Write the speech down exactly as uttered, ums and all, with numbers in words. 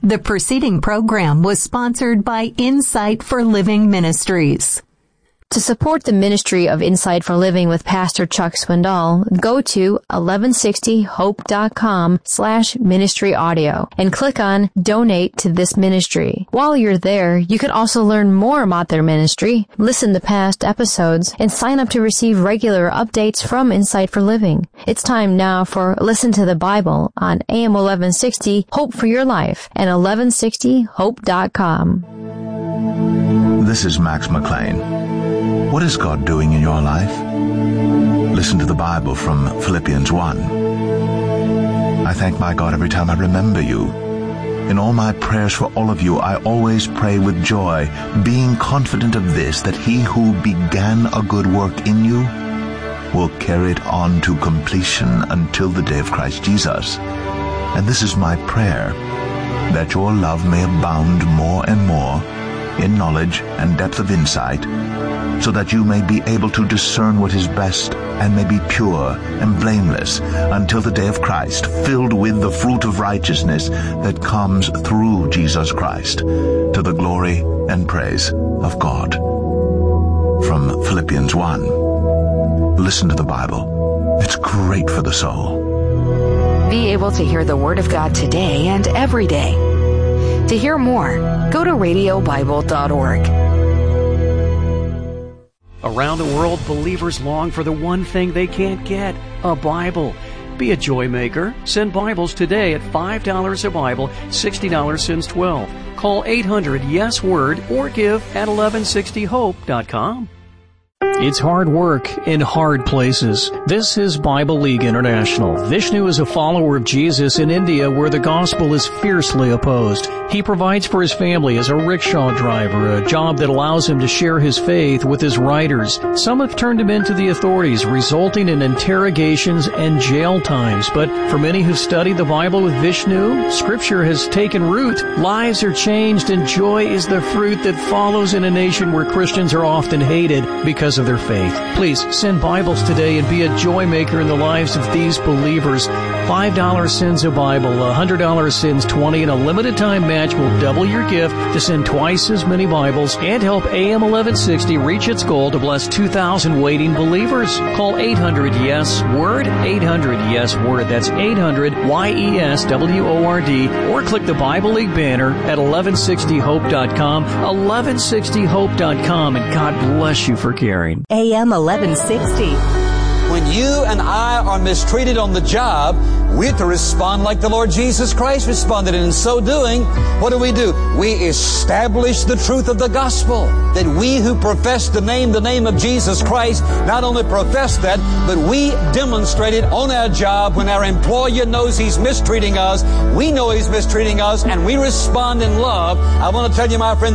The preceding program was sponsored by Insight for Living Ministries. To support the ministry of Insight for Living with Pastor Chuck Swindoll, go to eleven sixty hope dot com slash ministry audio and click on Donate to this ministry. While you're there, you can also learn more about their ministry, listen to past episodes, and sign up to receive regular updates from Insight for Living. It's time now for Listen to the Bible on A M eleven sixty Hope for Your Life and eleven sixty hope dot com. This is Max McLean. What is God doing in your life? Listen to the Bible from Philippians one. I thank my God every time I remember you. In all my prayers for all of you, I always pray with joy, being confident of this, that he who began a good work in you will carry it on to completion until the day of Christ Jesus. And this is my prayer, that your love may abound more and more in knowledge and depth of insight, so that you may be able to discern what is best and may be pure and blameless until the day of Christ, filled with the fruit of righteousness that comes through Jesus Christ, to the glory and praise of God. From Philippians one. Listen to the Bible. It's great for the soul. Be able to hear the Word of God today and every day. To hear more, go to radio bible dot org. Around the world, believers long for the one thing they can't get, a Bible. Be a joy maker. Send Bibles today at five dollars a Bible, sixty dollars since twelve. Call eight hundred yes word or give at eleven sixty hope dot com. It's hard work in hard places. This is Bible League International. Vishnu is a follower of Jesus in India, where the gospel is fiercely opposed. He provides for his family as a rickshaw driver, a job that allows him to share his faith with his riders. Some have turned him into the authorities, resulting in interrogations and jail times. But for many who've studied the Bible with Vishnu, Scripture has taken root. Lives are changed, and joy is the fruit that follows in a nation where Christians are often hated because of their faith. Please send Bibles today and be a joy maker in the lives of these believers. five dollars sends a Bible, one hundred dollars sends twenty, and a limited time match will double your gift to send twice as many Bibles and help A M eleven sixty reach its goal to bless two thousand waiting believers. Call eight hundred yes word, eight hundred yes word. That's eight hundred Y E S W O R D, or click the Bible League banner at eleven sixty hope dot com, eleven sixty hope dot com, and God bless you for caring. A M eleven sixty. When you and I are mistreated on the job, we're to respond like the Lord Jesus Christ responded. And in so doing, what do we do? We establish the truth of the gospel. That we who profess the name, the name of Jesus Christ, not only profess that, but we demonstrate it on our job. When our employer knows he's mistreating us, we know he's mistreating us, and we respond in love. I want to tell you, my friend,